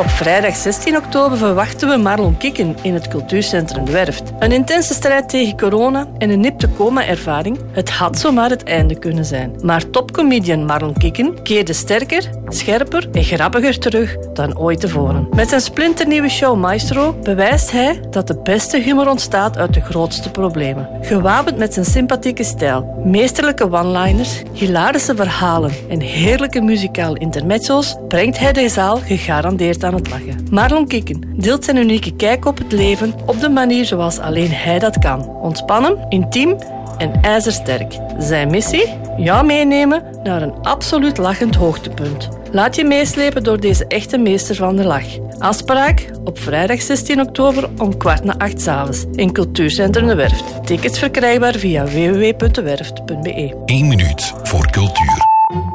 Op vrijdag 16 oktober verwachten we Marlon Kikken in het cultuurcentrum De Werft. Een intense strijd tegen corona en een nipte coma-ervaring. Het had zomaar het einde kunnen zijn. Maar topcomedian Marlon Kikken keerde sterker, scherper en grappiger terug dan ooit tevoren. Met zijn splinternieuwe show Maestro bewijst hij dat de beste humor ontstaat uit de grootste problemen. Gewapend met zijn sympathieke stijl, meesterlijke one-liners, hilarische verhalen en heerlijke muzikale intermezzo's brengt hij de zaal gegarandeerd aan het lachen. Marlon Kikken deelt zijn unieke kijk op het leven op de manier zoals alleen hij dat kan. Ontspannen, intiem en ijzersterk. Zijn missie? Jou meenemen naar een absoluut lachend hoogtepunt. Laat je meeslepen door deze echte meester van de lach. Afspraak op vrijdag 16 oktober om 7:15 s'avonds in Cultuurcentrum De Werft. Tickets verkrijgbaar via www.dewerft.be. 1 minuut voor cultuur.